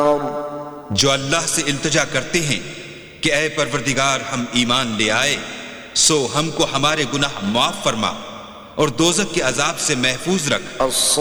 जो अल्लाह से इल्तिजा करते हैं कि ऐ परवरदिगार हम ईमान ले आए, सो हमको हमारे गुनाह माफ फरमा और दोज़ख के अजाब से महफूज रख।